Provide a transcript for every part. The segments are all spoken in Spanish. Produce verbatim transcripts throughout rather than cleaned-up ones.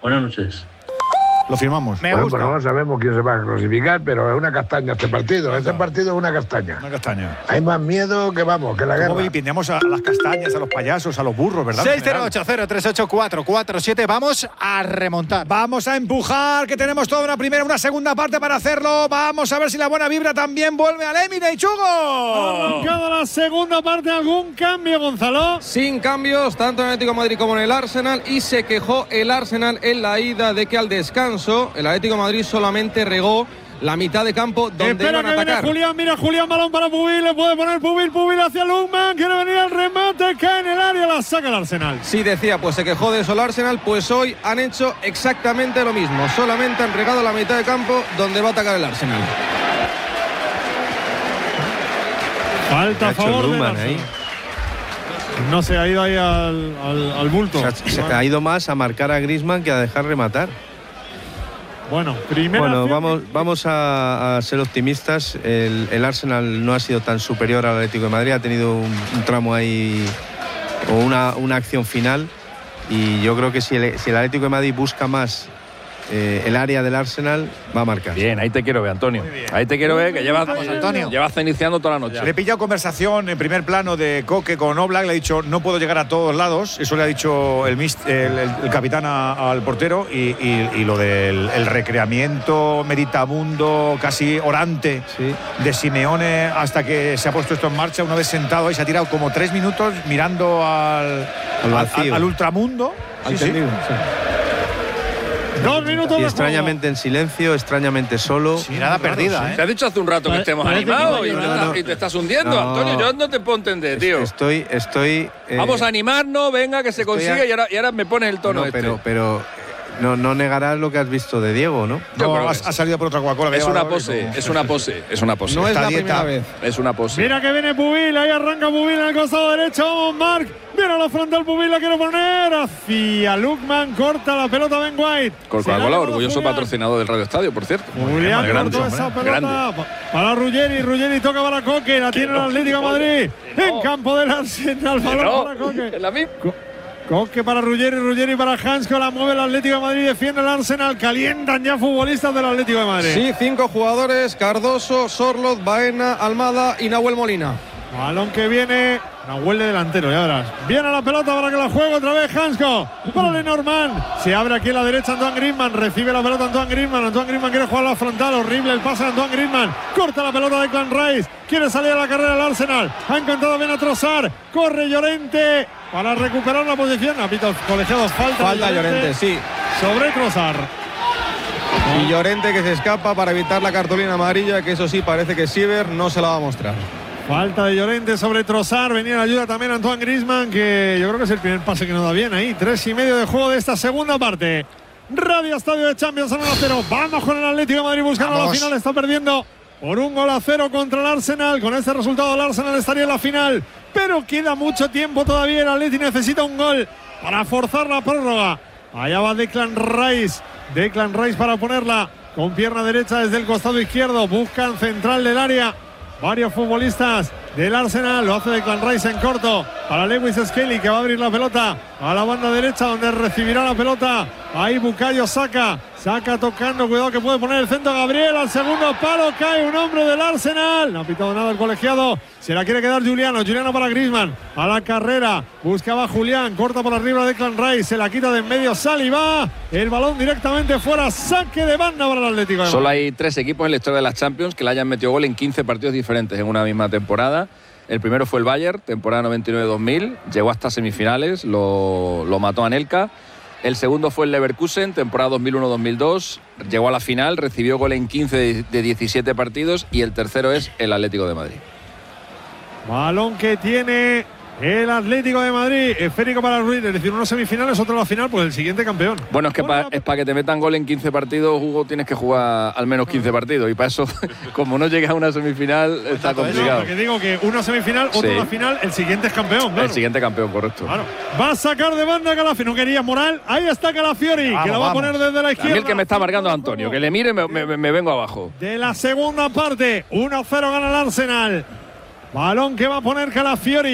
Buenas noches. Lo firmamos. Me bueno, gusta. Pues no sabemos quién se va a clasificar, pero es una castaña este partido. Este partido es una castaña. Una castaña. Hay más miedo que vamos, que la guerra. ¿Cómo vilipendiamos a las castañas, a los payasos, a los burros, verdad? seis cero ocho cero tres ocho cuatro cuatro siete. Vamos a remontar. Vamos a empujar, que tenemos toda una primera, una segunda parte para hacerlo. Vamos a ver si la buena vibra también vuelve al Emirates, Chugo. Arrancada la segunda parte, ¿algún cambio, Gonzalo? Sin cambios, tanto en el Atlético de Madrid como en el Arsenal, y se quejó el Arsenal en la ida de que al descanso el Atlético de Madrid solamente regó la mitad de campo donde Espera iban a que atacar. Viene Julián, mira Julián, balón para Pubil, le puede poner Pubil, Pubil hacia Lukman, quiere venir al remate, cae en el área, la saca el Arsenal. Sí, decía, pues se quejó de eso el Arsenal, pues hoy han hecho exactamente lo mismo, solamente han regado la mitad de campo donde va a atacar el Arsenal. Falta a favor del Arsenal. No se ha ido ahí al, al, al bulto. O sea, se ha ido más a marcar a Griezmann que a dejar rematar. Bueno, primero. Bueno, vamos, vamos a, a ser optimistas. El, el Arsenal no ha sido tan superior al Atlético de Madrid, ha tenido un, un tramo ahí o una, una acción final. Y yo creo que si el, si el Atlético de Madrid busca más eh, el área del Arsenal, va a marcar. Bien, ahí te quiero ver, Antonio. Ahí te quiero ver, que llevas, Antonio. llevas iniciando toda la noche. Le he pillado conversación en primer plano de Coque con Oblak. Le ha dicho, no puedo llegar a todos lados. Eso le ha dicho el, mist, el, el, el capitán a, al portero. Y, y, y lo del el recreamiento meditabundo, casi orante, sí, de Simeone, hasta que se ha puesto esto en marcha. Una vez sentado ahí, se ha tirado como tres minutos mirando al, al, al, al ultramundo. Al sí, tendido, sí. Sí. Dos minutos y de extrañamente juego. en silencio, extrañamente solo. Sí, nada perdida, ¿eh? Te has dicho hace un rato que estemos animados y, no, y te estás hundiendo, no, Antonio. Yo no te puedo entender, tío. Estoy, estoy. Eh, Vamos a animarnos, venga, que se consigue a... y, ahora, y ahora me pones el tono no, este. Pero, pero no, no negarás lo que has visto de Diego, ¿no? No, no ha, ha salido por otra Coca-Cola. Es una pose, como... es una pose, es una pose. No es la dieta. primera vez. Es una pose. Mira que viene Pubil, ahí arranca Pubil en el costado derecho. Vamos, Marc. Viene a la frontal Pubil, la quiere poner hacia Lukman, corta la pelota Ben White. Coca-Cola, orgulloso Julián. Patrocinador del Radio Estadio, por cierto. Julián grande, cortó esa pelota grande. para Ruggeri, Ruggeri toca para Coque, la tiene el Atlético de Madrid. No. En campo del Arsenal, balón no. para Coque. Es la misma. Coque para Ruggeri, Ruggeri para Hansko, la mueve el Atlético de Madrid, defiende el Arsenal, calientan ya futbolistas del Atlético de Madrid. Sí, cinco jugadores, Cardoso, Sorloth, Baena, Almada y Nahuel Molina. Balón que viene, Nahuel de delantero, ya verás. Viene la pelota para que la juegue otra vez Hansko. Para Lenormand. Se abre aquí a la derecha Antoine Griezmann. Recibe la pelota Antoine Griezmann. Antoine Griezmann quiere jugar a la frontal. Horrible el pase de Antoine Griezmann. Corta la pelota de Declan Rice. Quiere salir a la carrera del Arsenal. Ha encontrado bien a Trossard. Corre Llorente para recuperar la posición. Apito colegiado, falta. Falta Llorente, Llorente, sí. Sobre Trossard. Y Llorente que se escapa para evitar la cartulina amarilla, que eso sí parece que Siever no se la va a mostrar. Falta de Llorente sobre Trossard. Venía la ayuda también Antoine Griezmann, que yo creo que es el primer pase que nos da bien ahí. Tres y medio de juego de esta segunda parte. Radio Estadio de Champions uno a cero. Vamos con el Atlético de Madrid buscando Vamos. la final. Está perdiendo por un gol a cero contra el Arsenal. Con este resultado el Arsenal estaría en la final. Pero queda mucho tiempo todavía. El Atlético necesita un gol para forzar la prórroga. Allá va Declan Rice. Declan Rice para ponerla con pierna derecha desde el costado izquierdo. Buscan central del área. Varios futbolistas del Arsenal. Lo hace Declan Rice en corto para Lewis Skelly, que va a abrir la pelota a la banda derecha, donde recibirá la pelota. Ahí Bukayo Saka. Saka tocando, cuidado que puede poner el centro Gabriel. Al segundo palo cae un hombre del Arsenal. No ha pitado nada el colegiado. Se la quiere quedar Juliano. Juliano para Griezmann. A la carrera. Buscaba Julián. Corta por arriba Declan Rice. Se la quita de en medio Saliba. El balón directamente fuera. Saque de banda para el Atlético. Solo hay tres equipos en la historia de las Champions que le hayan metido gol en quince partidos diferentes en una misma temporada. El primero fue el Bayern, temporada noventa y nueve dos mil. Llegó hasta semifinales. Lo, lo mató Anelka. El segundo fue el Leverkusen, temporada dos mil uno dos mil dos. Llegó a la final, recibió gol en quince de diecisiete partidos. Y el tercero es el Atlético de Madrid. Balón que tiene el Atlético de Madrid. Esférico para Ruiz. Es decir, unos semifinales, otro la final, pues el siguiente campeón. Bueno, es que pa, es para que te metan gol en quince partidos, Hugo, tienes que jugar al menos quince partidos. Y para eso, como no llegas a una semifinal, está complicado. Porque digo que una semifinal, otra sí. la final, el siguiente es campeón. Claro. El siguiente campeón, correcto. Claro. Va a sacar de banda Calafiori. No quería Moral. Ahí está Calafiori, vamos, que la va vamos. a poner desde la izquierda. A mí el que me está marcando Antonio, que le mire, me, me, me vengo abajo. De la segunda parte, uno a cero gana el Arsenal. Balón que va a poner Calafiori.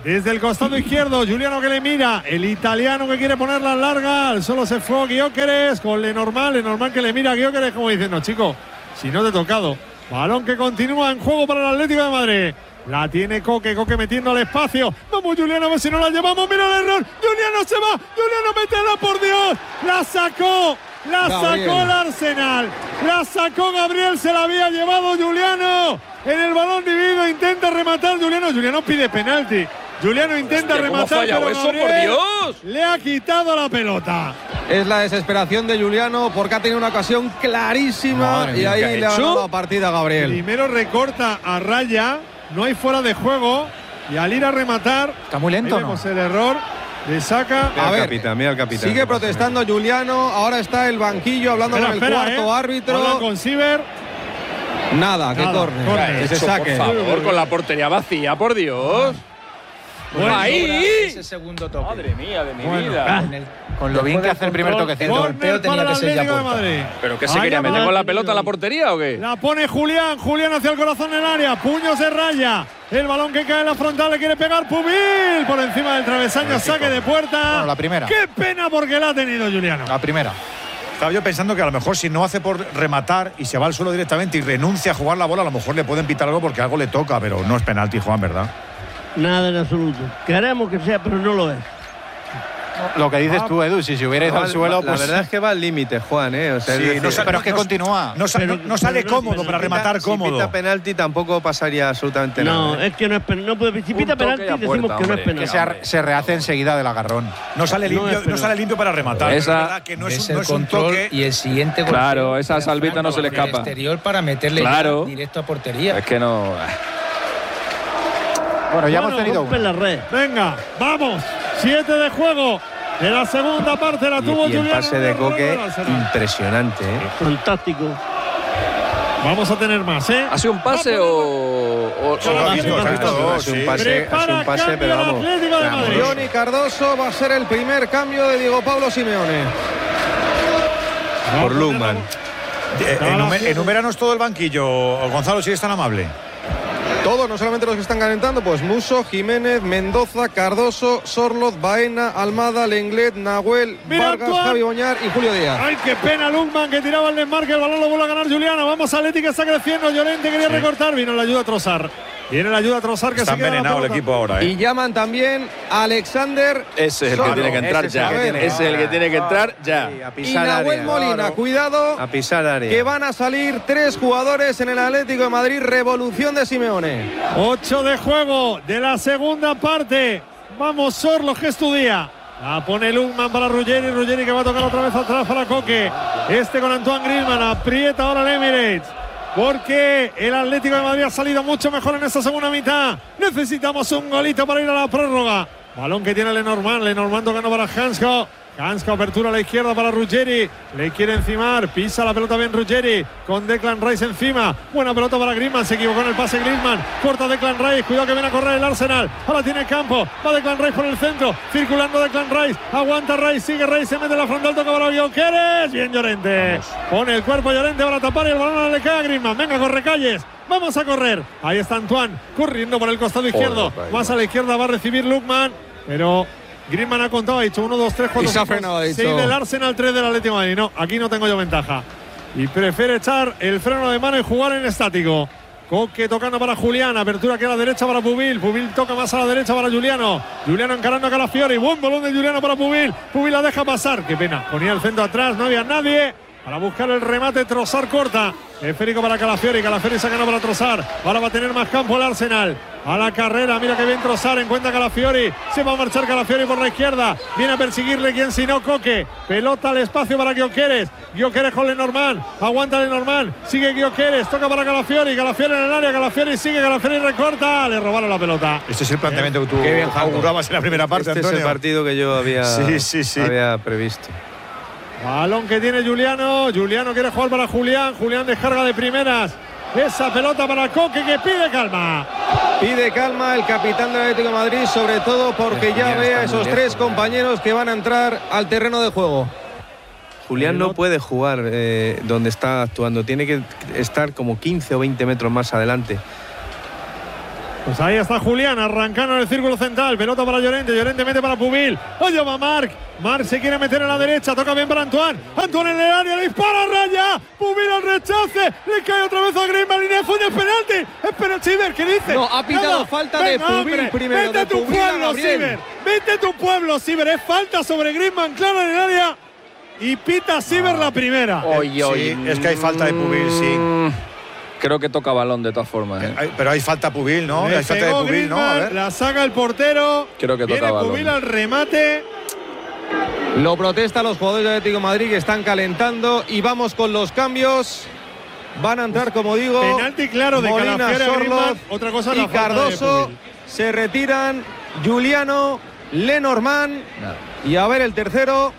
Desde el costado izquierdo, Giuliano que le mira, el italiano que quiere ponerla larga, solo se fue Gyökeres con Lenormand, Lenormand que le mira a Gyökeres como diciendo, chico, si no te he tocado. Balón que continúa en juego para el Atlético de Madrid. La tiene Coque, Coque metiendo al espacio. Vamos, Giuliano, a ver si no la llevamos. Mira el error. Giuliano se va. Giuliano, métela, por Dios. La sacó. La Gabriel. sacó el Arsenal. La sacó Gabriel. Se la había llevado Giuliano. En el balón dividido intenta rematar Giuliano. Giuliano pide penalti. Giuliano intenta Hostia, ¿cómo ha rematar. fallado Pero eso, por Gabriel Dios? le ha quitado la pelota. Es la desesperación de Giuliano porque ha tenido una ocasión clarísima Madre y mía, ahí ¿qué ha le ha hecho? dado la partida a Gabriel. Primero recorta a raya. No hay fuera de juego. Y al ir a rematar. Está muy lento, ahí ¿no? vemos el error. Le saca. Mira A al ver, capitán, mira al capitán. Sigue protestando Giuliano. Ahora está el banquillo hablando Espera, con el espera, cuarto eh. árbitro. Habla con Siever. Nada, que Nada, córner. córner. Que se Eso, saque. por favor, con la portería vacía, por Dios. Bueno, Ahí. Ese segundo toque. Madre mía de mi Bueno. vida. Con, el, Con lo bien que después hace el del primer control, toquecito. el Córner golpeo tenía para que el ser ya Atlético de puerta. Madrid. ¿Pero qué se Ahí quería va meter la- con la pelota a la portería o qué? La pone Julián, Julián hacia el corazón del área, puños de raya, el balón que cae en la frontal, le quiere pegar Pubil, por encima del travesaño, saque de puerta. Bueno, la primera. Qué pena porque la ha tenido Giuliano. La primera. Estaba yo pensando que a lo mejor si no hace por rematar y se va al suelo directamente y renuncia a jugar la bola, a lo mejor le pueden pitar algo porque algo le toca, pero no es penalti, Juan, ¿verdad? Nada en absoluto. Queremos que sea, pero no lo es. Lo que dices tú, Edu, si se hubiera ido Va- al suelo, la pues. verdad es que va al límite, Juan, ¿eh? O sea, es Sí, decir, no sa- pero es que no- continúa. No, sa- Pero- no- no sale pero no es cómodo para penalti. rematar si cómodo. pita penalti tampoco pasaría absolutamente No, nada. ¿eh? es que no es penalti. No puede, si pita Un toque penalti, y a decimos puerta, que no es hombre. penalti. Que se, ar- se rehace enseguida del agarrón. No sale No limpio, es no, penalti. sale limpio para rematar. Esa- Es verdad que no es, Es un, no el es un control toque. y el siguiente Claro, golpeo esa de salvita no se le Franco escapa. del exterior para meterle Claro. ya directo a portería. Es que no. Bueno, ya Bueno, hemos tenido rompe uno. la red. Venga, vamos, siete de juego. De la segunda parte la Y, tuvo y el Giuliano. pase de en el Coque, error del Arsenal. impresionante, ¿eh? Fantástico. Vamos a tener más, ¿eh? ¿Ha sido un pase o.? o- Solo o- ha visto, o- ha visto o- Es un sí. pase, es Prepara un pase, cambio pero el vamos. Atlético de Madrid. Johnny Cardoso va a ser el primer cambio de Diego Pablo Simeone. Por Lukman. Eh, enume- Enuméranos todo el banquillo, Gonzalo, si eres tan amable. Todos, no solamente los que están calentando, pues Muso, Jiménez, Mendoza, Cardoso, Sorloz, Baena, Almada, Lenglet, Nahuel, Mira, Vargas, Antoine. Javi Boñar y Julio Díaz. Ay, qué pena Lukman que tiraba el desmarque, el balón lo vuelve a ganar Giuliano. Vamos, Atlético está creciendo, Llorente quería recortar, vino la ayuda a Trozar. Viene la ayuda a Trozar que Está se queda la envenenado el pelota. equipo ahora, Y ¿eh? llaman también a Alexander Ese es el que Solo. tiene que entrar Ese es el ya. que tiene que Ese es el que tiene que entrar ya. Sí, a y pisar Nahuel área. Molina. Cuidado, A pisar área. que van a salir tres jugadores en el Atlético de Madrid. Revolución de Simeone. ocho de juego de la segunda parte. Vamos, Sorlo, que es tu día. La pone Lukman para Ruggeri. Ruggeri que va a tocar otra vez atrás para Coque. Este con Antoine Griezmann. Aprieta ahora el Emirates. Porque el Atlético de Madrid ha salido mucho mejor en esta segunda mitad. Necesitamos un golito para ir a la prórroga. Balón que tiene Lenormand. Lenormand tocando para Hansko. Hansko, apertura a la izquierda para Ruggeri. Le quiere encimar. Pisa la pelota bien Ruggeri. Con Declan Rice encima. Buena pelota para Griezmann. Se equivocó en el pase Griezmann. Corta Declan Rice. Cuidado que viene a correr el Arsenal. Ahora tiene campo. Va Declan Rice por el centro. Circulando Declan Rice. Aguanta Rice. Sigue Rice. Se mete en la frontal. Toca para Gyökeres. Bien Llorente. Pone el cuerpo Llorente para tapar y el balón le cae a Griezmann. Venga, corre calles. Vamos a correr. Ahí está Antoine. Corriendo por el costado izquierdo. Joder, Más a la izquierda va a recibir Lukman. Pero Griezmann ha contado, ha dicho uno, dos, tres, cuatro, Y se ha cinco, frenado, ha dicho. seis del Arsenal, tres del Atlético de Madrid. No, aquí no tengo yo ventaja. Y prefiere echar el freno de mano y jugar en estático. Coque tocando para Julián, apertura que a la derecha para Pubil. Pubil toca más a la derecha para Giuliano. Giuliano encarando a Calafiori. Buen balón de Giuliano para Pubil. Pubil la deja pasar. Qué pena. Ponía el centro atrás, no había nadie. Para buscar el remate, Trossard corta. Esférico para Calafiori. Calafiori sacando para Trossard. Ahora va a tener más campo el Arsenal. A la carrera, mira que bien Trossard, encuentra Calafiori. Se va a marchar Calafiori por la izquierda. Viene a perseguirle quien si no Coque. Pelota al espacio para Gyökeres. Gyökeres con Lenormand. Aguanta Lenormand. Sigue Gyökeres. Toca para Calafiori. Calafiori en el área. Calafiori sigue. Calafiori recorta. Le robaron la pelota. Este es el planteamiento que tú Qué bien, Jaco. augurabas en la primera parte, Este es Antonio. el partido que yo había, Sí, sí, sí. había previsto. Balón que tiene Giuliano. Giuliano quiere jugar para Julián. Julián descarga de primeras. Esa pelota para Coque que pide calma. Pide calma el capitán del Atlético de Madrid, sobre todo porque ya ve a esos tres compañeros que van a entrar al terreno de juego. Julián no puede jugar eh, donde está actuando, tiene que estar como quince o veinte metros más adelante. Pues ahí está Julián, arrancando en el círculo central. Pelota para Llorente, Llorente mete para Pubil. Allá va Marc. Marc se quiere meter a la derecha, toca bien para Antoine. Antoine en el área, le dispara a raya. Pubil al rechace, le cae otra vez a Griezmann. Línea de fondo, es penalti. Espera, Chiver, ¿qué dice? No, ha pitado Nada. falta de Venga, Pubil hombre, primero. Vete de a tu Pubil a pueblo, Gabriel. Ciber. Vete a tu pueblo, Ciber. Es falta sobre Griezmann, claro, en el área. Y pita Ciber la primera. Oye, oye. Sí, es que hay falta de Pubil, sí. Creo que toca balón de todas formas. ¿eh? Hay- pero hay falta Pubil, ¿no? Le Hay falta de pegó Pubil, ¿no? A Griezmann, ver. la saca el portero. Creo que toca Viene balón. Pubil al remate. Lo protestan los jugadores del Atlético de Madrid que están calentando y vamos con los cambios. Van a entrar, como digo, Penalti claro de Molina, Calafiore a Sorloth Griezmann. Otra cosa es la y falta de Cardoso. Pubil. Se retiran Giuliano, Lenormand y a ver el tercero.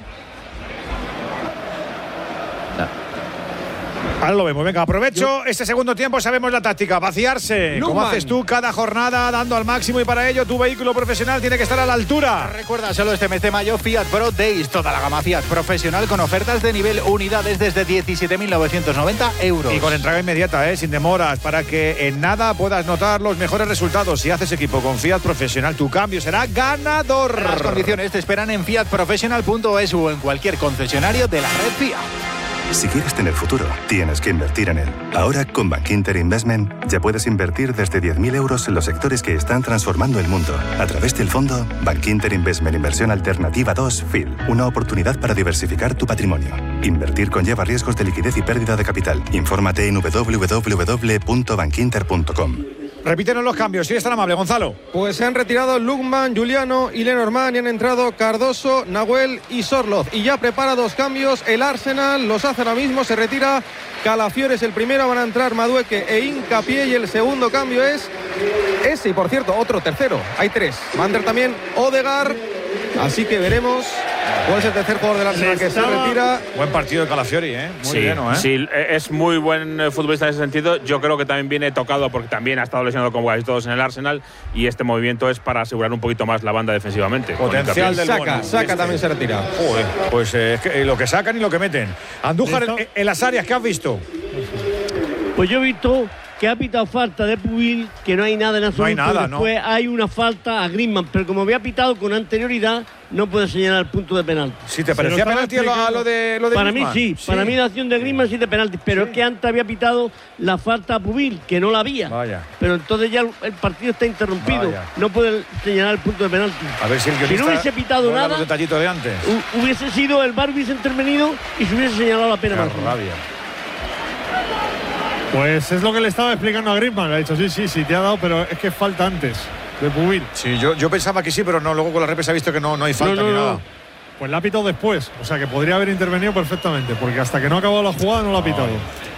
Ahora lo vemos. Venga, aprovecho este segundo tiempo. Sabemos la táctica. Vaciarse. Como Lukman. haces tú cada jornada, dando al máximo. Y para ello, tu vehículo profesional tiene que estar a la altura. Recuerda, solo este mes de mayo, Fiat Pro Days. Toda la gama Fiat profesional con ofertas de nivel unidades desde diecisiete mil novecientos noventa euros. Y con entrega inmediata, ¿eh? Sin demoras, para que en nada puedas notar los mejores resultados. Si haces equipo con Fiat Profesional, tu cambio será ganador. Las condiciones te esperan en fiat professional punto es o en cualquier concesionario de la red Fiat. Si quieres tener futuro, tienes que invertir en él. Ahora, con Bankinter Investment, ya puedes invertir desde diez mil euros en los sectores que están transformando el mundo. A través del fondo Bankinter Investment Inversión Alternativa dos F I L. Una oportunidad para diversificar tu patrimonio. Invertir conlleva riesgos de liquidez y pérdida de capital. Infórmate en doble u doble u doble u punto bankinter punto com. Repítenos los cambios, si es tan amable, Gonzalo. Pues se han retirado Lukman, Giuliano y Lenormand y han entrado Cardoso, Nahuel y Sorloth. Y ya prepara dos cambios el Arsenal, los hace ahora mismo, se retira Calafiore es el primero, van a entrar Madueque e Hincapié y el segundo cambio es ese y por cierto otro tercero, hay tres. Va a entrar también Odegaard, así que veremos cuál es el tercer jugador del Arsenal que se retira. Buen partido de Calafiori, ¿eh? Muy sí, bien, ¿eh? sí, es muy buen eh, futbolista en ese sentido. Yo creo que también viene tocado porque también ha estado lesionado como casi todos en el Arsenal y este movimiento es para asegurar un poquito más la banda defensivamente. Potencial del Saca, bueno. saca Este. también se retira. Joder, pues eh, es que, eh, lo que sacan y lo que meten. Andújar, en, en las áreas, ¿qué has visto? Pues yo he visto que ha pitado falta de Pubil, que no hay nada en absoluto. No hay nada, ¿no? Después hay una falta a Griezmann, pero como había pitado con anterioridad, no puede señalar el punto de penalti. Si te parecía penalti a lo, a lo de lo de Para Griezmann. mí sí, para mí la acción de Griezmann sí de penalti, pero Sí. es que antes había pitado la falta a Pubil, que no la había. Vaya. Pero entonces ya el, el partido está interrumpido, Vaya. no puede señalar el punto de penalti. A ver si el Si guionista no hubiese pitado guarda nada, los detallitos de antes. hu- hubiese sido el V A R hubiese intervenido y se hubiese señalado la pena Qué máxima. rabia. Pues es lo que le estaba explicando a Griezmann. Le ha dicho, sí, sí, sí, te ha dado, pero es que falta antes de Pubil. Sí, yo, yo pensaba que sí, pero no. Luego con la repesa he visto que no, no hay falta No, no, ni no. nada. Pues la ha pitado después. O sea que podría haber intervenido perfectamente, porque hasta que no ha acabado la jugada no la ha pitado.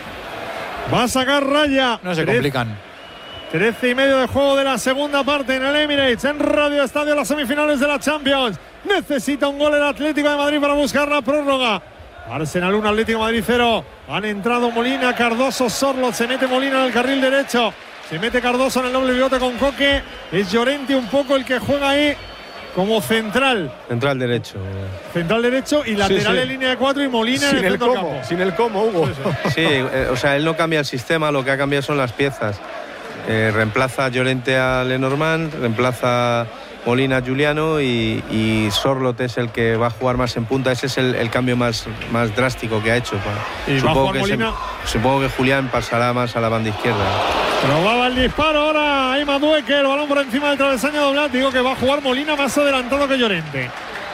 Va a sacar raya. No se Trece- complican. Trece y medio de juego de la segunda parte en el Emirates, en Radio Estadio, las semifinales de la Champions. Necesita un gol el Atlético de Madrid para buscar la prórroga. Arsenal uno, Atlético de Madrid cero. Han entrado Molina, Cardoso, Sorloth. Se mete Molina en el carril derecho. Se mete Cardoso en el doble pivote con Coque. Es Llorente un poco el que juega ahí como central. Central derecho. Central derecho y lateral sí. en línea de cuatro y Molina Sin en el el centro del cómo, campo. sin el cómo, Hugo. Sí, sí. Sí, eh, o sea, él no cambia el sistema, lo que ha cambiado son las piezas. Eh, reemplaza a Llorente a Lenormand, reemplaza a Molina a Giuliano y, y Sorloth es el que va a jugar más en punta. Ese es el, el cambio más, más drástico que ha hecho. Y va a jugar que Molina. se- supongo que Julián pasará más a la banda izquierda. Probaba el disparo ahora. Ahí Madueque, el balón por encima del travesaño doblado. Digo que va a jugar Molina más adelantado que Llorente.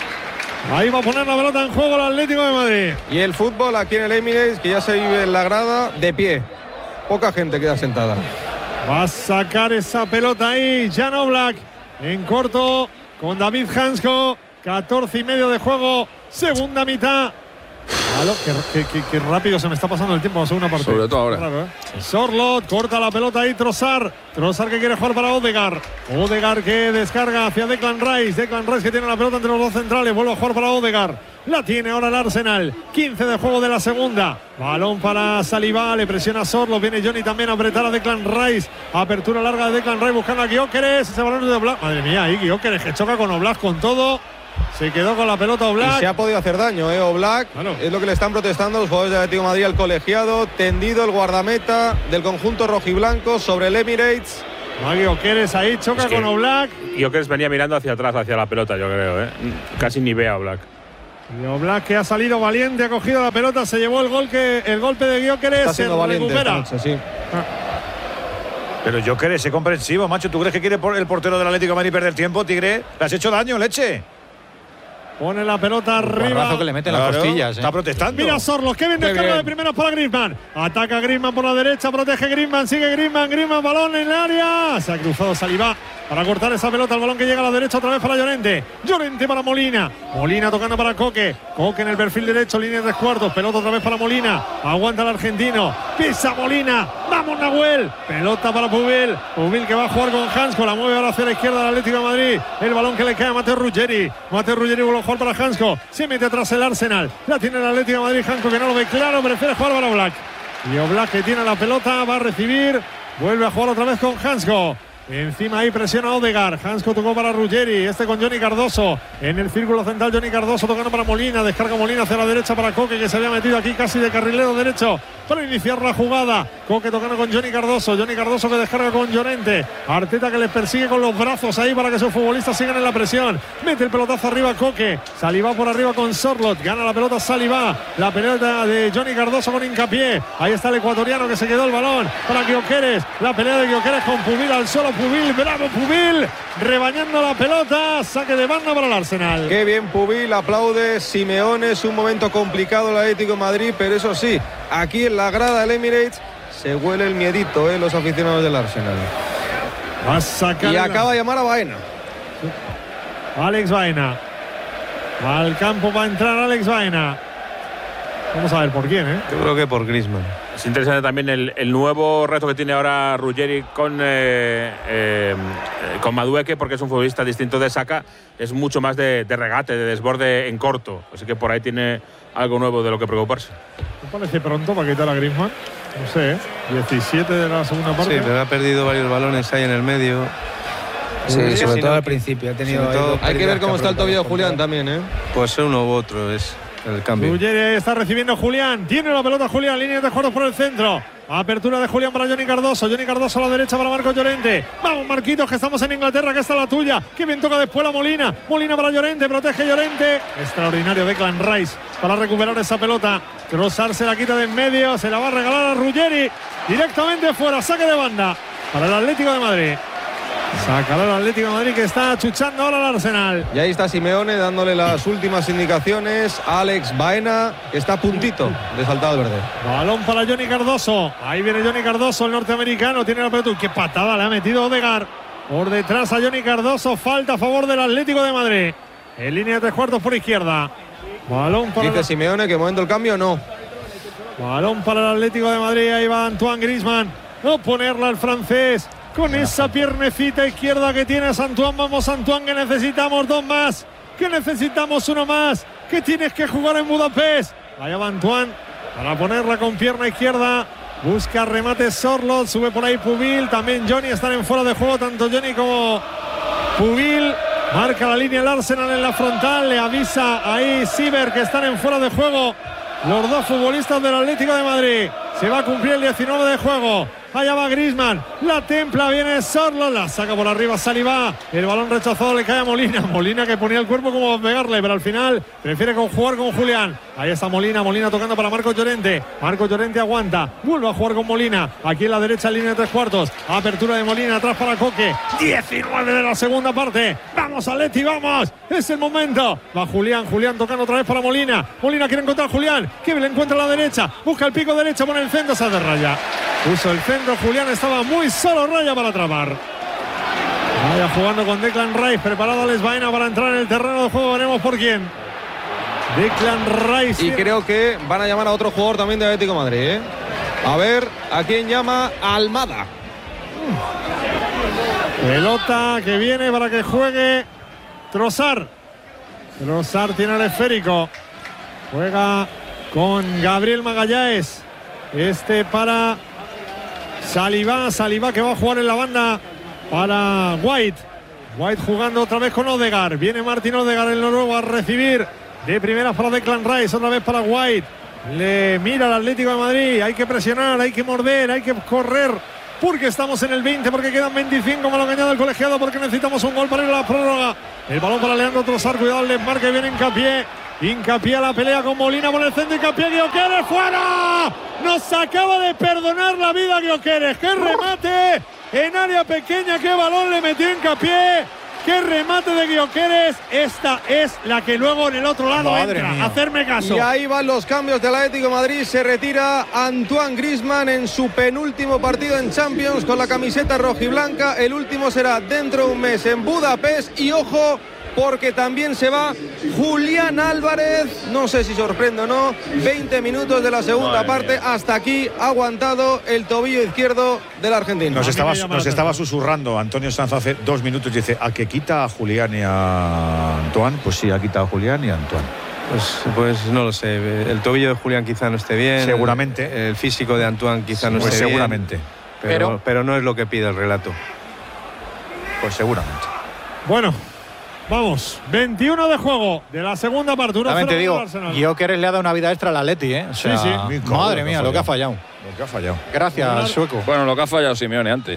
Ahí va a poner la pelota en juego el Atlético de Madrid. Y el fútbol aquí en el Emirates, que ya se vive en la grada, de pie. Poca gente queda sentada. Va a sacar esa pelota ahí Jan Oblak en corto con David Hansko. catorce y medio de juego, segunda mitad. Claro, qué, qué- qué rápido se me está pasando el tiempo en la segunda parte. Sobre todo ahora. Claro, ¿eh? Sorloth corta la pelota ahí, Trossard. Trossard que quiere jugar para Odegaard. Odegaard que descarga hacia Declan Rice. Declan Rice que tiene la pelota entre los dos centrales. Vuelve a jugar para Odegaard. La tiene ahora el Arsenal. quince de juego de la segunda. Balón para Saliba. Le presiona Sorloth. Viene Johnny también a apretar a Declan Rice. Apertura larga de Declan Rice buscando a Gyökeres. Ese balón es de Oblak. Madre mía, ahí Gyökeres que choca con Oblak con todo. Se quedó con la pelota Oblak. Y se ha podido hacer daño, ¿eh? Oblak. Claro. Es lo que le están protestando los jugadores del Atlético de Madrid al colegiado. Tendido el guardameta del conjunto rojiblanco sobre el Emirates. Magui Oqueres ahí, choca Es que- con Oblak. Y Oqueres venía mirando hacia atrás, hacia la pelota, yo creo. ¿eh? Casi ni ve a Oblak. Y Oblak, que ha salido valiente, ha cogido la pelota, se llevó el gol que el golpe de Gyökeres, Está se siendo valiente esta recupera. noche, sí. Pero yo creo ese comprensivo, macho. ¿Tú crees que quiere por el portero del Atlético de Madrid perder tiempo, Tigre? ¿Le has hecho daño, leche? Pone la pelota arriba. Guarrazo que le mete en las Claro, costillas. Está ¿eh? protestando. Mira Sorlos, que bien Qué descarga bien. de primera para Griezmann. Ataca Griezmann por la derecha, protege Griezmann, sigue Griezmann, Griezmann, balón en el área. Se ha cruzado Saliba para cortar esa pelota, el balón que llega a la derecha otra vez para Llorente. Llorente para Molina. Molina tocando para Coque. Coque en el perfil derecho, línea de tres cuartos. Pelota otra vez para Molina. Aguanta el argentino. Pisa Molina. Vamos Nahuel. Pelota para Pubil. Pubil que va a jugar con Hansko. La mueve ahora hacia la izquierda del Atlético de Madrid. El balón que le cae a Mateo Ruggeri. Mateo Ruggeri vuelve a jugar para Hansko. Se mete atrás el Arsenal. La tiene el Atlético de Madrid. Hansko que no lo ve claro. Prefiere jugar para Oblak. Y Oblak que tiene la pelota. Va a recibir. Vuelve a jugar otra vez con Hansko. Encima ahí presiona Odegaard. Hansko tocó para Ruggeri. Este con Johnny Cardoso. En el círculo central Johnny Cardoso tocando para Molina. Descarga Molina hacia la derecha para Coque, que se había metido aquí casi de carrilero derecho para iniciar la jugada. Coque tocando con Johnny Cardoso. Johnny Cardoso que descarga con Llorente. Arteta que les persigue con los brazos ahí para que sus futbolistas sigan en la presión. Mete el pelotazo arriba Coque. Saliba por arriba con Sorloth. Gana la pelota Saliba. La pelota de Johnny Cardoso con hincapié. Ahí está el ecuatoriano que se quedó el balón para Gyökeres. La pelea de Gyökeres con Pubil al solo. Pubil, bravo Pubil. Rebañando la pelota. Saque de banda para el Arsenal. Qué bien Pubil, aplaude Simeone. Es un momento complicado el Atlético de Madrid, pero eso sí, aquí en la grada del Emirates se huele el miedito, ¿eh? Los aficionados del Arsenal. Va a sacar Y la- acaba de llamar a Baena. Alex Baena. Al campo va a entrar Alex Baena. Vamos a ver por quién, ¿eh? Yo creo que por Griezmann. Es interesante también el, el nuevo reto que tiene ahora Ruggeri con, eh, eh, con Madueke, porque es un futbolista distinto de Saka. Es mucho más de, de regate, de desborde en corto. Así que por ahí tiene algo nuevo de lo que preocuparse. ¿No parece pronto para quitar a Griezmann? No sé, ¿eh? diecisiete de la segunda parte. Sí, pero ha perdido varios balones ahí en el medio. Sí, sobre Sí, todo no. al principio. Ha tenido Sobre todo- ahí dos Hay que ver pérdidas cómo está el ha tobillo de provocado Julián también, ¿eh? Pues uno u otro es el cambio. Ruggeri está recibiendo Julián. Tiene la pelota Julián. Línea de juegos por el centro. Apertura de Julián para Johnny Cardoso. Johnny Cardoso a la derecha para Marcos Llorente. Vamos, Marquitos, que estamos en Inglaterra, que está la tuya. Que bien toca después la Molina. Molina para Llorente. Protege Llorente. Extraordinario Declan Rice para recuperar esa pelota. Trossard se la quita de en medio. Se la va a regalar a Ruggeri. Directamente fuera. Saque de banda para el Atlético de Madrid. Sacará el Atlético de Madrid que está achuchando ahora al Arsenal. Y ahí está Simeone dándole las últimas indicaciones a Alex Baena, que está a puntito de saltar al verde. Balón para Johnny Cardoso. Ahí viene Johnny Cardoso, el norteamericano. Tiene la pelota. ¡Qué patada le ha metido Odegaard! Por detrás a Johnny Cardoso. Falta a favor del Atlético de Madrid. En línea de tres cuartos por izquierda. Balón para, Dice el, Simeone que momento el cambio no. balón para el Atlético de Madrid. Ahí va Antoine Griezmann. No ponerla al francés. Con esa piernecita izquierda que tienes, Antoine. Vamos, Antoine, que necesitamos dos más. Que necesitamos uno más. Que tienes que jugar en Budapest. Allá va Antoine para ponerla con pierna izquierda. Busca remate Sorloth. Sube por ahí Pubil. También Johnny están en fuera de juego. Tanto Johnny como Pubil. Marca la línea el Arsenal en la frontal. Le avisa ahí Siever que están en fuera de juego los dos futbolistas del Atlético de Madrid. Se va a cumplir el diecinueve de juego. Allá va Griezmann, la templa, viene Sorloth, la saca por arriba Saliba, el balón rechazado le cae a Molina, Molina que ponía el cuerpo como para pegarle, pero al final prefiere jugar con Julián. Ahí está Molina, Molina tocando para Marcos Llorente, Marcos Llorente aguanta, vuelve a jugar con Molina, aquí en la derecha línea de tres cuartos, apertura de Molina, atrás para Coque, diecinueve de la segunda parte, vamos Atleti, vamos, es el momento, va Julián, Julián tocando otra vez para Molina, Molina quiere encontrar a Julián, que le encuentra a la derecha, busca el pico derecha, pone el centro, se hace raya, puso el centro. Julián estaba muy solo, raya para atrapar. Vaya jugando con Declan Rice, preparado Alex Baena para entrar en el terreno de juego, veremos por quién. Declan Rice. Y creo que van a llamar a otro jugador también de Atlético de Madrid, ¿eh? A ver a quién llama. Almada. Pelota que viene para que juegue Trossard. Trossard tiene el esférico. Juega con Gabriel Magallanes. Este para Saliba, Saliba que va a jugar en la banda para White. White jugando otra vez con Odegaard. Viene Martín Odegaard, el noruego, a recibir de primera para Declan Rice, otra vez para White. Le mira al Atlético de Madrid. Hay que presionar, hay que morder, hay que correr porque estamos en el veinte, porque quedan veinticinco, me lo ha añadido el colegiado, porque necesitamos un gol para ir a la prórroga. El balón para Leandro Trossard, cuidado el desmarque, viene Hincapié. Hincapié a la pelea con Molina por el centro, Hincapié, Gyökeres, ¡fuera! Nos acaba de perdonar la vida Gyökeres. ¡Qué remate! En área pequeña, qué balón le metió Hincapié. ¡Qué remate de Gyökeres! Esta es la que luego en el otro lado Madre entra. mía. Hacerme caso. Y ahí van los cambios del Atlético de Madrid. Se retira Antoine Griezmann en su penúltimo partido en Champions con la camiseta rojiblanca. El último será dentro de un mes en Budapest. Y ojo, porque también se va Julián Álvarez. No sé si sorprende o no. veinte minutos de la segunda Madre parte. mía. Hasta aquí ha aguantado el tobillo izquierdo del argentino. Nos estaba, nos estaba susurrando Antonio Sanz hace dos minutos. Dice, ¿a que quita a Julián y a Antoine? Pues sí, ha quitado a Julián y a Antoine. Pues, pues no lo sé. El tobillo de Julián quizá no esté bien. Seguramente. El, el físico de Antoine quizá no Pues esté seguramente. bien. Pero, Pero- pero no es lo que pide el relato. Pues seguramente. Bueno, vamos, veintiuno de juego de la segunda parte. uno También te cero digo, para el Arsenal. Gyökeres le ha dado una vida extra al Atleti, ¿eh? O sea, Sí, sí. Mi cabrón, madre mía, lo que ha fallado. Lo que ha fallado. Gracias, Sueco. Bueno, lo que ha fallado Simeone antes.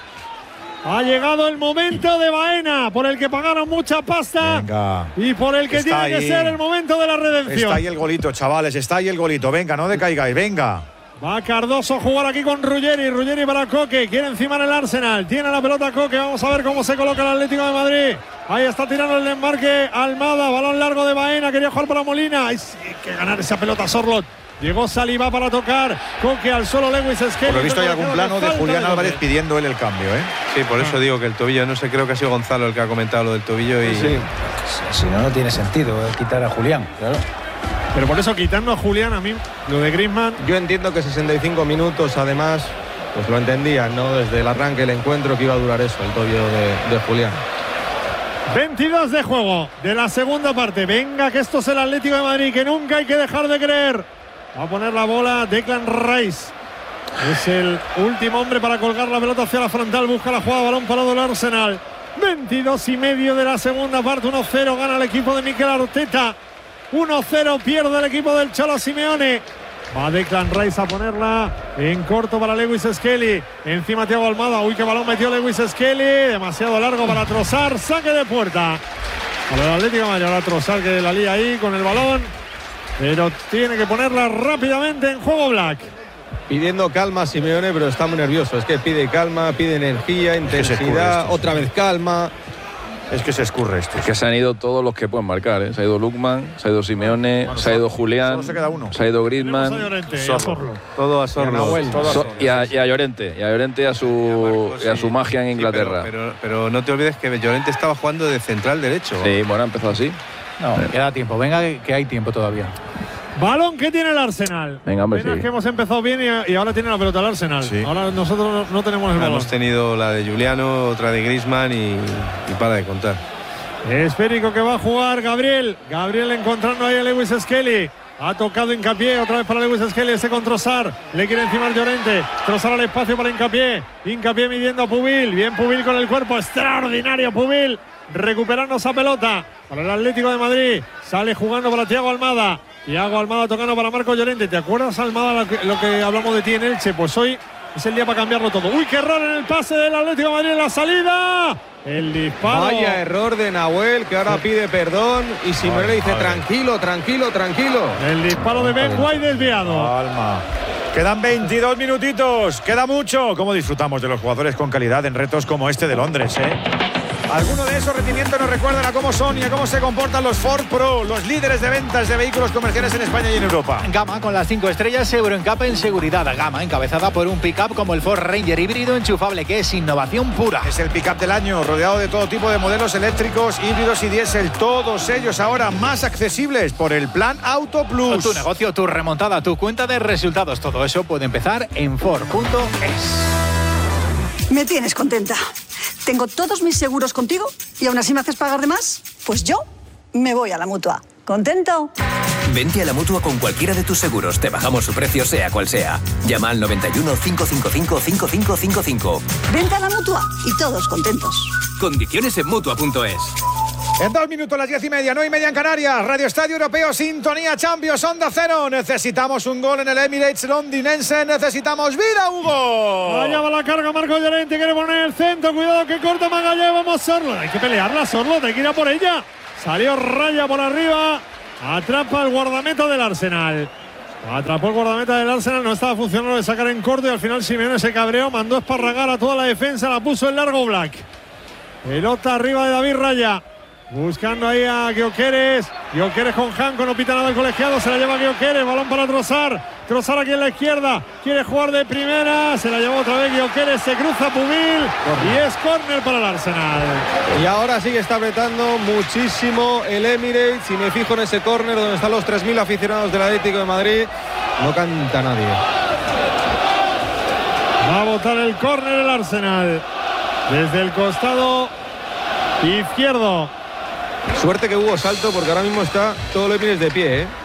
Ha llegado el momento de Baena, por el que pagaron mucha pasta Venga. y por el que Está tiene que ahí. ser el momento de la redención. Está ahí el golito, chavales. Está ahí el golito. Venga, no decaigáis. Venga. Va Cardoso a jugar aquí con Ruggeri. Ruggeri para Coque. Quiere encima el Arsenal. Tiene la pelota Coque. Vamos a ver cómo se coloca el Atlético de Madrid. Ahí está tirando el desmarque Almada. Balón largo de Baena. Quería jugar para Molina. Hay que ganar esa pelota Sorloth. Llegó Saliba para tocar. Coque al solo Lewis Skelly. Por lo visto hay algún plano de Julián Álvarez Coque. pidiendo él el cambio, ¿eh? Sí, por eso digo que el tobillo, no sé, creo que ha sido Gonzalo el que ha comentado lo del tobillo y Sí. Si no, no tiene sentido eh, quitar a Julián, claro. Pero por eso quitando a Julián, a mí lo de Griezmann. Yo entiendo que sesenta y cinco minutos, además, pues lo entendían, ¿no? Desde el arranque del encuentro que iba a durar eso, el tobillo de, de Julián. veintidós de juego de la segunda parte. Venga, que esto es el Atlético de Madrid, que nunca hay que dejar de creer. Va a poner la bola Declan Rice. Es el último hombre para colgar la pelota hacia la frontal. Busca la jugada, balón parado del Arsenal. veintidós y medio de la segunda parte. uno cero gana el equipo de Mikel Arteta. uno cero pierde el equipo del Cholo Simeone. Va Declan Rice a ponerla en corto para Lewis Skelly. Encima Thiago Almada. Uy, qué balón metió Lewis Skelly. Demasiado largo para Trossard. Saque de puerta. Para el Atlético de Madrid. Ahora Trossard que la lía ahí con el balón. Pero tiene que ponerla rápidamente en juego Black. Pidiendo calma Simeone, pero está muy nervioso. Es que pide calma, pide energía, que se escurre intensidad, esto, otra sí. vez calma. Es que se escurre esto. Es que se han ido todos los que pueden marcar, ¿eh? Se ha ido Lukman, se ha ido Simeone, se ha ido Julián, solo se queda uno. se ha ido Tenemos a Griezmann Llorente, Zorro. a Zorro. todo a Sorlo. Nahuel. Todo a so- Zorro, y, a, sí. y a Llorente, y a Llorente y a su, y a su magia en Sí, Inglaterra. pero, pero, pero no te olvides que Llorente estaba jugando de central derecho. Sí, bueno, ha empezado así. No, queda tiempo. Venga, que que hay tiempo todavía. Balón que tiene el Arsenal. Venga, hombre, Apenas sí. que hemos empezado bien y, y ahora tiene la pelota el Arsenal. Sí. Ahora nosotros no, no tenemos el balón. Hemos tenido la de Juliano, otra de Griezmann y, y para de contar. Esférico que va a jugar Gabriel. Gabriel encontrando ahí a Lewis Skelly. Ha tocado Hincapié, otra vez para Lewis Skelly, ese con Trossard. Le quiere encimar Llorente. Trossard al espacio para Hincapié. Hincapié midiendo a Pubil. Bien Pubil con el cuerpo. Extraordinario Pubil. Recuperando esa pelota para el Atlético de Madrid. Sale jugando para Thiago Almada. Thiago Almada tocando para Marco Llorente. ¿Te acuerdas, Almada, lo que, lo que hablamos de ti en Elche? Pues hoy es el día para cambiarlo todo. Uy, qué error en el pase del Atlético de Madrid en la salida. El disparo. Vaya error de Nahuel, que ahora pide perdón. Y Simeone le dice, madre. tranquilo, tranquilo, tranquilo. El disparo de Ben White desviado. Calma. Quedan veintidós minutitos. Queda mucho. ¿Cómo disfrutamos de los jugadores con calidad en retos como este de Londres, eh? Algunos de esos rendimientos nos recuerdan a cómo son y a cómo se comportan los Ford Pro, los líderes de ventas de vehículos comerciales en España y en Europa. Gama con las cinco estrellas Euroncap en seguridad. Gama encabezada por un pick-up como el Ford Ranger híbrido enchufable, que es innovación pura. Es el pick-up del año, rodeado de todo tipo de modelos eléctricos, híbridos y diésel. Todos ellos ahora más accesibles por el Plan Auto Plus. Tu negocio, tu remontada, tu cuenta de resultados. Todo eso puede empezar en Ford punto es. Me tienes contenta. Tengo todos mis seguros contigo y aún así me haces pagar de más. Pues yo me voy a la Mutua. ¿Contento? Vente a la Mutua con cualquiera de tus seguros. Te bajamos su precio sea cual sea. Llama al noventa y uno, cinco cinco cinco, cinco cinco cinco cinco. Vente a la Mutua y todos contentos. Condiciones en Mutua punto es. En dos minutos, las diez y media, nueve y media en Canarias. Radio Estadio Europeo, Sintonía Champions, Onda Cero. Necesitamos un gol en el Emirates londinense. Necesitamos vida, Hugo. Allá va la carga Marco Llorente. Quiere poner el centro. Cuidado que corta Magallanes. Vamos, Sorloth. Hay que pelearla, Sorloth. Hay que ir a por ella. Salió Raya por arriba. Atrapa el guardameta del Arsenal. Atrapó el guardameta del Arsenal. No estaba funcionando de sacar en corto. Y al final Simeone se cabreó. Mandó a esparragar a toda la defensa. La puso en largo Black. Pelota arriba de David Raya. Buscando ahí a Gyökeres. Gyökeres con Janko, no pita nada el colegiado. Se la lleva Gyökeres, balón para Trossard. Trossard aquí en la izquierda. Quiere jugar de primera. Se la llevó otra vez Gyökeres. Se cruza Pubil. Y es córner para el Arsenal. Y ahora sí que está apretando muchísimo el Emirates. Y me fijo en ese córner donde están los tres mil aficionados del Atlético de Madrid. No canta nadie. Va a botar el córner el Arsenal. Desde el costado izquierdo. Suerte que hubo salto porque ahora mismo está todo el Emirates de pie, ¿eh?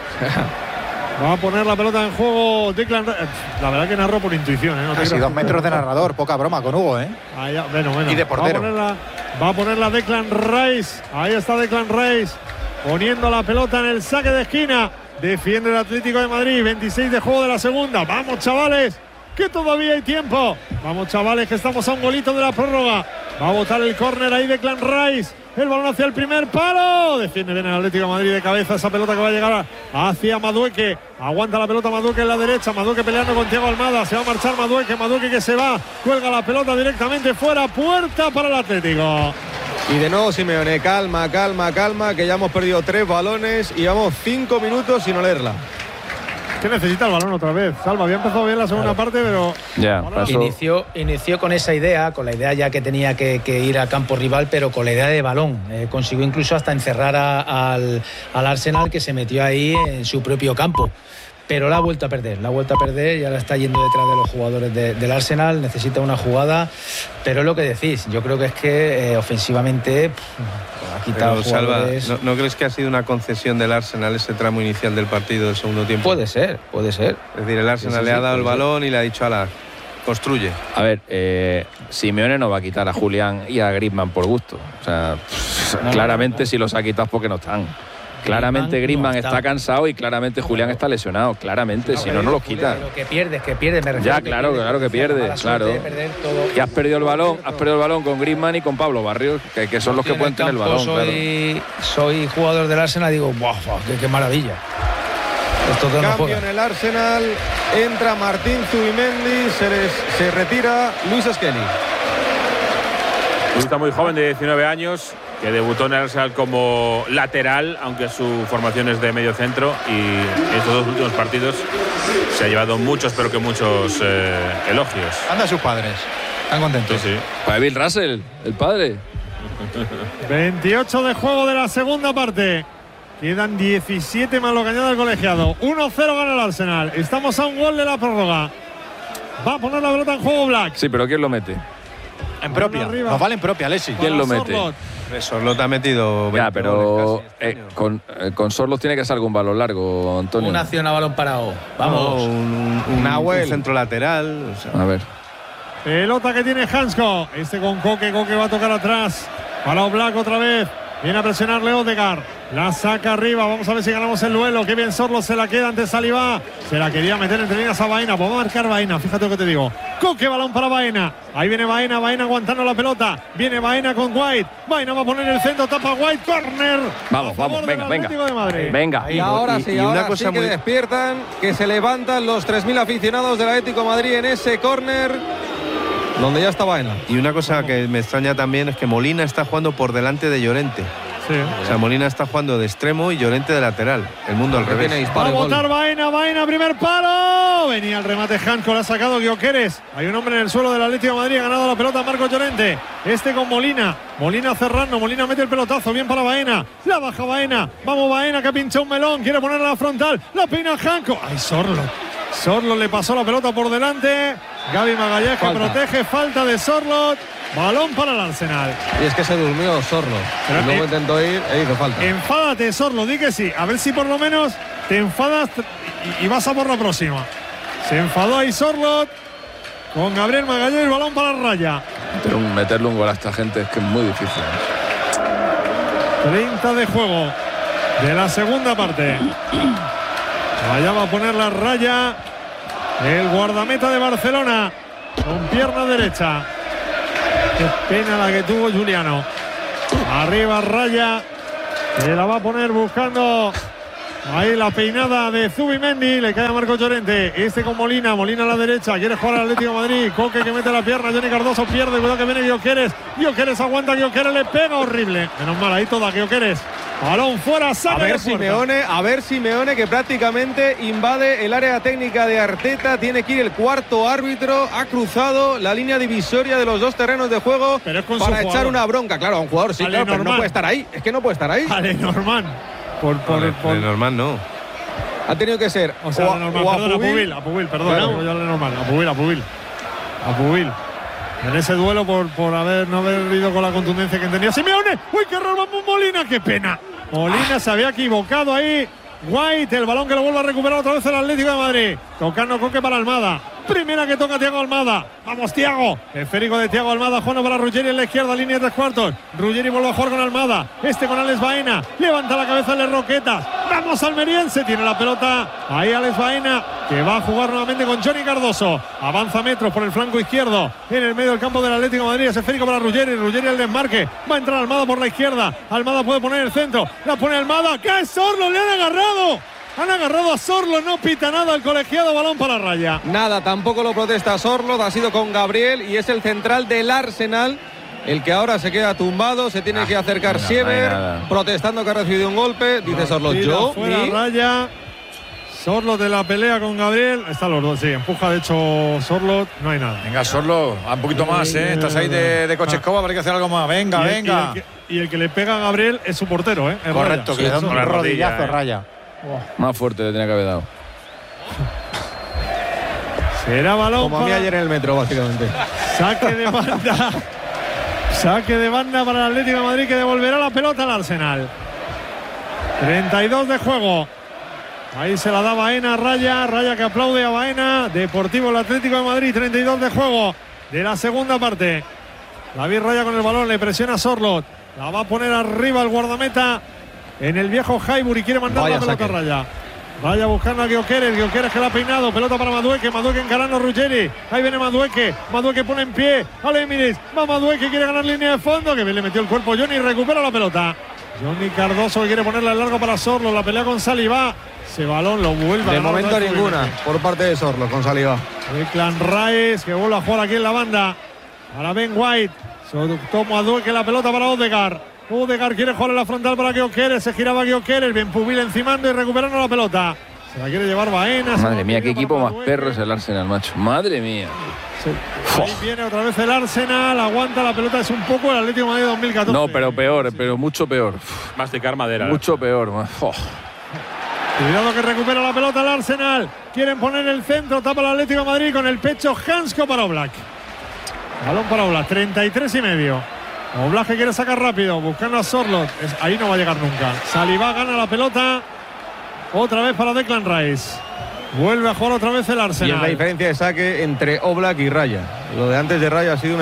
Va a poner la pelota en juego Declan Rice. La verdad que narró por intuición, ¿eh? No Casi dos metros de narrador, poca broma con Hugo, ¿eh? Allá, bueno, bueno. Y de portero. Va a ponerla, va a ponerla Declan Rice. Ahí está Declan Rice poniendo la pelota en el saque de esquina. Defiende el Atlético de Madrid. veintiséis de juego de la segunda. Vamos, chavales, que todavía hay tiempo. Vamos, chavales, que estamos a un golito de la prórroga. Va a botar el córner ahí Declan Rice. El balón hacia el primer palo. Defiende bien el Atlético de Madrid de cabeza. Esa pelota que va a llegar hacia Madueque. Aguanta la pelota Madueque en la derecha. Madueque peleando con Thiago Almada. Se va a marchar Madueque. Madueque que se va. Cuelga la pelota directamente fuera. Puerta para el Atlético. Y de nuevo Simeone. Calma, calma, calma. Que ya hemos perdido tres balones. Y llevamos cinco minutos sin olerla. Que necesita el balón otra vez. Salva, había empezado bien la segunda claro. parte, pero ya, inició, inició con esa idea, con la idea ya que tenía que, que ir al campo rival, pero con la idea de balón. Eh, consiguió incluso hasta encerrar a, al, al Arsenal, que se metió ahí en su propio campo. Pero la ha vuelto a perder, la ha vuelto a perder y ahora está yendo detrás de los jugadores de, del Arsenal. Necesita una jugada, pero es lo que decís. Yo creo que es que eh, ofensivamente pff, ha quitado pero, jugadores. Salva, ¿no, ¿no crees que ha sido una concesión del Arsenal ese tramo inicial del partido del segundo tiempo? Puede ser, puede ser. Es decir, el Arsenal sí, sí, le ha sí, dado el balón ser. y le ha dicho, ala, construye. A ver, eh, Simeone no va a quitar a Julián y a Griezmann por gusto. O sea, no, claramente no, no. Si los ha quitado es porque no están. Claramente Griezmann no está. está cansado y claramente Julián está lesionado, claramente, no, si no, no los quita. Lo que pierdes, que pierdes, me refiero. Ya, claro, que claro que pierde, claro. Y has perdido el balón, has perdido el balón con Griezmann y con Pablo Barrios, que, que son los que pueden tener el balón. Soy, claro. soy jugador del Arsenal y digo, ¡buah, qué, qué maravilla! Esto cambio en el Arsenal, entra Martín Zubimendi, se, les, se retira Luis Skelly. Está muy joven, de diecinueve años, que debutó en el Arsenal como lateral, aunque su formación es de medio centro, y en estos dos últimos partidos se ha llevado muchos, pero que muchos eh, elogios. Anda sus padres, están contentos. Sí, sí. Para Bill Russell, el padre. veintiocho de juego de la segunda parte. Quedan diecisiete más lo que añade el colegiado. uno cero gana el Arsenal. Estamos a un gol de la prórroga. Va a poner la pelota en juego Black. Sí, pero ¿quién lo mete? En propia. Nos vale en propia, Alexis. ¿Quién lo mete? Sorloth ha metido ya, pero casi, eh, con, eh, con Sorloth tiene que ser algún balón largo, Antonio. Una acción a balón parado. Vamos. No, un, un, un, un centro lateral. O sea. A ver. Pelota que tiene Hansko. Este con Coque. Coque va a tocar atrás. Para Black otra vez. Viene a presionarle Odegaard. La saca arriba. Vamos a ver si ganamos el duelo. Qué bien Sorloth se la queda ante Saliba. Se la quería meter entre líneas a Baena. Vamos a marcar Baena. Fíjate lo que te digo. Coque, balón para Baena. Ahí viene Baena. Baena aguantando la pelota. Viene Baena con White. Baena va a poner el centro. Tapa White. Corner. Vamos, vamos. Venga, venga. Venga. Y ahora sí, y, y ahora una cosa sí que muy... despiertan. Que se levantan los tres mil aficionados del Atlético de Madrid en ese córner, donde ya está Baena. Y una cosa que me extraña también es que Molina está jugando por delante de Llorente. Sí. O sea, Molina está jugando de extremo y Llorente de lateral. El mundo al revés. Va a botar Baena, Baena, primer palo. Venía el remate Hanco, lo ha sacado Gyökeres. Hay un hombre en el suelo del Atlético de Madrid, ha ganado la pelota Marco Llorente. Este con Molina. Molina cerrando, Molina mete el pelotazo, bien para Baena. La baja Baena. Vamos Baena, que ha pinchado un melón, quiere ponerla a la frontal. La peina Hanco. Ay, Sorloth. Sorloth le pasó la pelota por delante. Gaby Magallanes que protege, falta de Sorloth. Balón para el Arsenal. Y es que se durmió Sorloth. Pero y luego eh, intentó ir e hizo falta. Enfádate, Sorloth, di que sí. A ver si por lo menos te enfadas y, y vas a por la próxima. Se enfadó ahí Sorloth con Gabriel Magallanes, balón para Raya. Meter un, meterle un gol a esta gente es que es muy difícil. treinta de juego de la segunda parte. Allá va a poner la raya el guardameta de Barcelona con pierna derecha. Qué pena la que tuvo Juliano. Arriba raya. Se la va a poner buscando ahí la peinada de Zubimendi. Le cae a Marco Llorente. Este con Molina. Molina a la derecha. Quiere jugar al Atlético de Madrid. Coque que mete la pierna. Johnny Cardoso pierde. Cuidado que viene Gyökeres. Gyökeres aguanta. Gyökeres le pega. Horrible. Menos mal ahí toda Gyökeres. Balón fuera, saca a ver de puerta. Simeone, a ver Simeone que prácticamente invade el área técnica de Arteta, tiene que ir el cuarto árbitro, ha cruzado la línea divisoria de los dos terrenos de juego para echar una bronca, claro, a un jugador sí, claro, pero no puede estar ahí, es que no puede estar ahí. A Lenormand. Por, por, vale, por... Lenormand no. Ha tenido que ser o sea, o, Lenormand, o a, perdón, a Pubil, Pubil, a Pubil, perdón, claro. no, ya Lenormand, a Pubil, a Pubil. A Pubil. En ese duelo por, por haber, no haber ido con la contundencia que tenía Simeone. ¡Uy, qué error! ¡Vamos, Molina! ¡Qué pena! Molina se había equivocado ahí. White, el balón que lo vuelve a recuperar otra vez el Atlético de Madrid. Tocando Coque para Almada. Primera que toca Thiago Almada. Vamos, Thiago. Esférico de Thiago Almada. Juana para Ruggeri en la izquierda, línea de tres cuartos. Ruggeri vuelve a jugar con Almada. Este con Alex Baena. Levanta la cabeza de Roquetas. Vamos, almeriense. Tiene la pelota. Ahí Alex Baena, que va a jugar nuevamente con Johnny Cardoso. Avanza metros por el flanco izquierdo. En el medio del campo del Atlético de Madrid. Es esférico para Ruggeri. Ruggeri al desmarque. Va a entrar Almada por la izquierda. Almada puede poner el centro. La pone Almada. ¡Cae Sorlo! ¡Le han agarrado! Han agarrado a Sorlo, no pita nada el colegiado, balón para la raya. Nada, tampoco lo protesta Sorlo, ha sido con Gabriel y es el central del Arsenal, el que ahora se queda tumbado, se tiene ah, que acercar no, Siever, no protestando que ha recibido un golpe, dice Sorlo, yo fuera ni... raya. Sorlo de la pelea con Gabriel, están los dos, sí, empuja de hecho Sorlo, no hay nada. Venga, Sorlo, un poquito más, ¿eh? Estás ahí de, de coche escoba, habrá que hacer algo más, venga, y el, venga. Y el, que, y el que le pega a Gabriel es su portero, ¿eh? Es correcto, raya. que le da un rodillazo, eh. raya. Oh. Más fuerte le tenía que haber dado. Será balón. Como para... a mí ayer en el metro, básicamente. Saque de banda. Saque de banda para el Atlético de Madrid, que devolverá la pelota al Arsenal. treinta y dos de juego. Ahí se la da Baena, Raya. Raya que aplaude a Baena. Deportivo el Atlético de Madrid. treinta y dos de juego de la segunda parte. David Raya con el balón. Le presiona a Sorlot. La va a poner arriba el guardameta en el viejo Highbury, quiere mandar Vaya la pelota saque. Raya. Raya buscando a Gyökeres, Gyökeres que la ha peinado, pelota para Madueke, Madueke encarando a Ruggeri, ahí viene Madueke, Madueke pone en pie al Emirates, va Madueke, quiere ganar línea de fondo, que bien le metió el cuerpo Johnny, recupera la pelota. Johnny Cardoso que quiere ponerla en largo para Sorlo, la pelea con Saliba, ese balón lo vuelve de a momento ninguna por parte de Sorlo con Saliba. Declan Rice que vuelve a jugar aquí en la banda, para Ben White, toma Madueke la pelota para Odegaard. Odegaard quiere jugar en la frontal para Gyökeres, se giraba Gyökeres, bien Pubil encimando y recuperando la pelota. Se la quiere llevar Baena. Madre mía, qué equipo más perro es el Arsenal, macho. Madre mía. Sí. Ahí viene otra vez el Arsenal, aguanta la pelota, es un poco el Atlético de Madrid dos mil catorce. No, pero peor, pero mucho peor. Masticar madera. Mucho peor. Oh. Cuidado que recupera la pelota el Arsenal. Quieren poner el centro, tapa el Atlético de Madrid con el pecho Hansko para Oblak. Balón para Oblak, treinta y tres y medio. Oblak que quiere sacar rápido, buscando a Sorlot. Es, ahí no va a llegar nunca. Saliba gana la pelota. Otra vez para Declan Rice. Vuelve a jugar otra vez el Arsenal. Y es la diferencia de saque entre Oblak y Raya. Lo de antes de Raya ha sido un